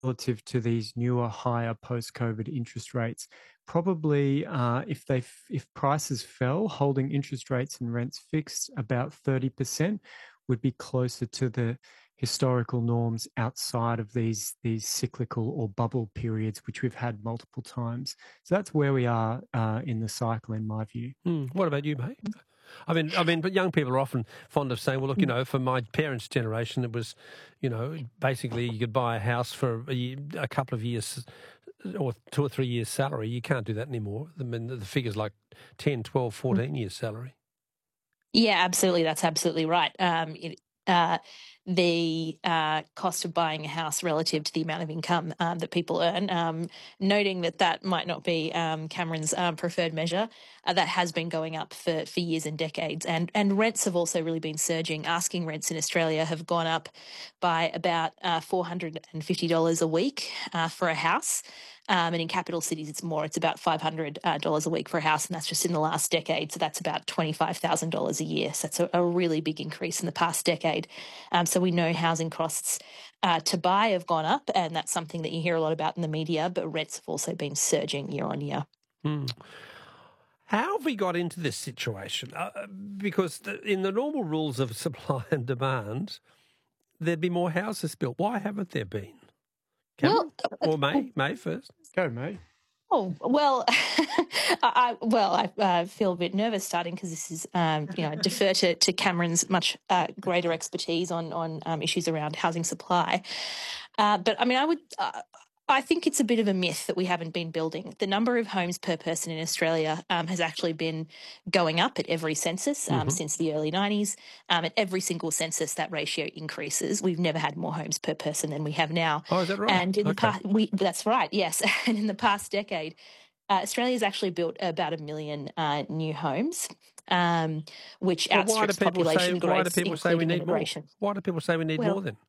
relative to these newer, higher post-COVID interest rates. Probably, if prices fell, holding interest rates and rents fixed about 30% would be closer to the historical norms outside of these cyclical or bubble periods, which we've had multiple times. So that's where we are in the cycle, in my view. What about you, mate? But young people are often fond of saying, well, look, for my parents' generation, it was, basically you could buy a house for a couple of years or 2 or 3 years' salary. You can't do that anymore. I mean, the figure's like 10, 12, 14 years' salary. Yeah, absolutely. That's absolutely right. The cost of buying a house relative to the amount of income that people earn, noting that might not be Cameron's preferred measure, that has been going up for years and decades. And rents have also really been surging. Asking rents in Australia have gone up by about $450 a week for a house. And in capital cities, it's more. It's about $500 a week for a house, and that's just in the last decade. So that's about $25,000 a year. So that's a really big increase in the past decade. So we know housing costs to buy have gone up, and that's something that you hear a lot about in the media, but rents have also been surging year on year. How have we got into this situation? Because in the normal rules of supply and demand, there'd be more houses built. Why haven't there been? Cameron? Or May first. Go, May. Oh, well, I feel a bit nervous starting because this is, defer to Cameron's much greater expertise on issues around housing supply. But I mean, I think it's a bit of a myth that we haven't been building. The number of homes per person in Australia has actually been going up at every census since the early 90s. At every single census, that ratio increases. We've never had more homes per person than we have now. Oh, is that right? And in the past, that's right, yes. And in the past decade, Australia's actually built about 1 million new homes, which outstrips population growth, including immigration. Why do people say we need more then?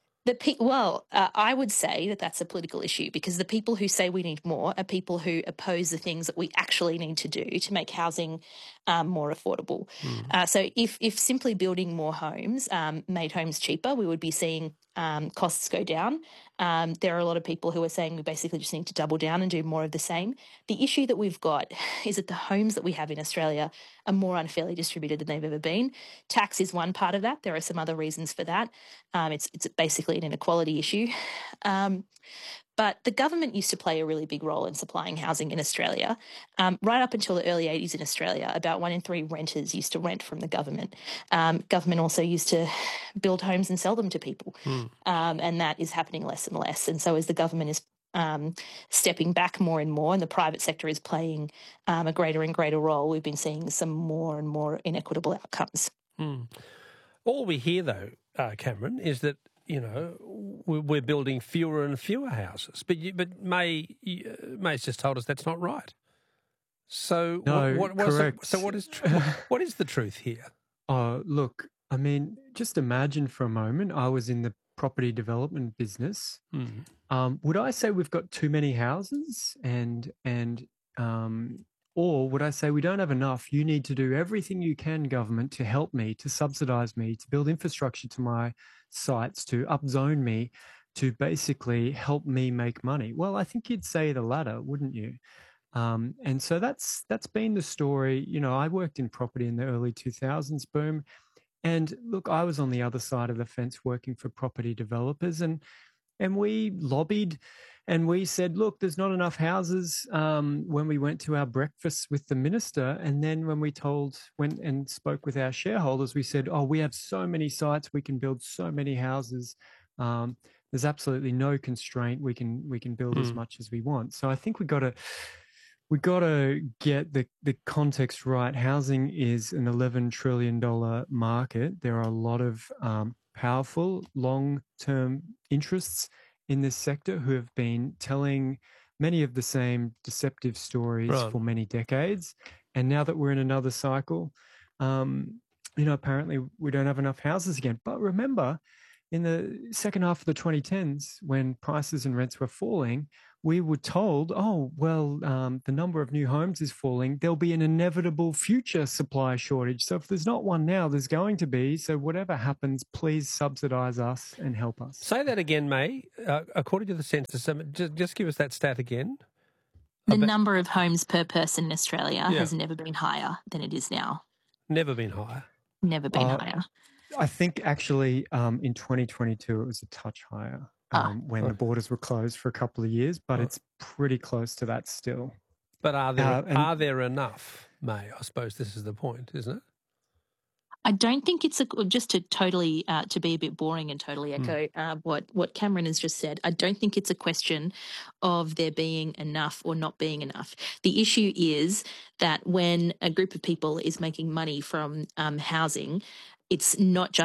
I would say that that's a political issue because the people who say we need more are people who oppose the things that we actually need to do to make housing more affordable. So if simply building more homes made homes cheaper, we would be seeing costs go down. There are a lot of people who are saying we basically just need to double down and do more of the same. The issue that we've got is that the homes that we have in Australia are more unfairly distributed than they've ever been. Tax is one part of that. There are some other reasons for that. It's basically an inequality issue. But the government used to play a really big role in supplying housing in Australia. Right up until the early 80s in Australia, about 1 in 3 renters used to rent from the government. Government also used to build homes and sell them to people. And that is happening less and less. And so as the government is stepping back more and more and the private sector is playing a greater and greater role, we've been seeing some more and more inequitable outcomes. All we hear, though, Cameron, is that we're building fewer and fewer houses. But May's just told us that's not right. So No, correct. So what is the truth here? Look, I mean, just imagine for a moment, I was in the property development business. Would I say we've got too many houses or would I say we don't have enough? You need to do everything you can, government, to help me, to subsidise me, to build infrastructure to my sites, to upzone me, to basically help me make money. Well, I think you'd say the latter, wouldn't you? And so that's been the story. I worked in property in the early 2000s, boom. And look, I was on the other side of the fence working for property developers and we lobbied and we said, look, there's not enough houses when we went to our breakfast with the minister. And then when we went and spoke with our shareholders, we said, we have so many sites, we can build so many houses. There's absolutely no constraint. We can build as much as we want. So I think we got to get the context right. Housing is an $11 trillion market. There are a lot of powerful long-term interests in this sector who have been telling many of the same deceptive stories for many decades. And now that we're in another cycle, apparently we don't have enough houses again. But remember, in the second half of the 2010s, when prices and rents were falling, we were told, oh, well, the number of new homes is falling. There'll be an inevitable future supply shortage. So if there's not one now, there's going to be. So whatever happens, please subsidise us and help us. Say that again, May. According to the census, just give us that stat again. The number of homes per person in Australia has never been higher than it is now. Never been higher? Never been higher. I think actually in 2022 it was a touch higher when the borders were closed for a couple of years, but it's pretty close to that still. But are there enough, May? I suppose this is the point, isn't it? I don't think it's just to totally to be a bit boring and totally echo what Cameron has just said. I don't think it's a question of there being enough or not being enough. The issue is that when a group of people is making money from housing, it's not just